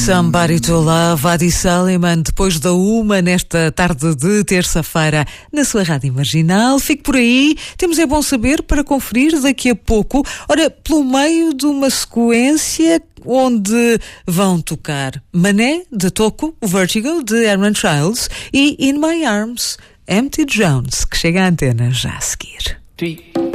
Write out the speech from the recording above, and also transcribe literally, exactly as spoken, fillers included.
Somebody to Love, Adi Suleiman, depois da uma nesta tarde de terça-feira na sua Rádio Marginal. Fique por aí, temos É Bom Saber para conferir daqui a pouco. Ora, pelo meio de uma sequência onde vão tocar Mané, de Toco, Vertigo, de Herman Childs e In My Arms, Empty Jones, que chega à antena já a seguir. Three.